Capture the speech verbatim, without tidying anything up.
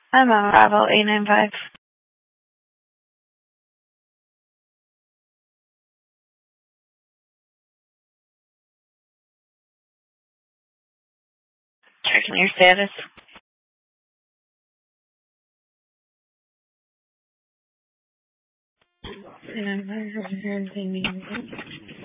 I'm on Bravo eight nine five. Checking your status. eight nine five,